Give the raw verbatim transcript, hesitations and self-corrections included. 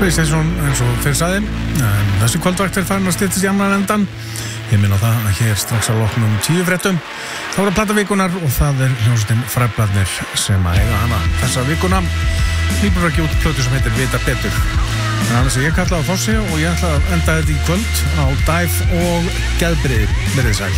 PlayStation eins og fyrir saði, en þessi kvöldvakt er farin að styttast í annan endan. Ég minna það að hér strax að loknum tíu fréttum þá er að plata vikunar og það er hljómsveitin Fræblarnir sem að eiga hana þessa vikuna. Nýbúin að gefa út plötu sem heitir Vita betur. En annars er ég kallaði á Fossi og ég ætla að enda þetta í kvöld á Dive og Geðbrið. Verið sæl.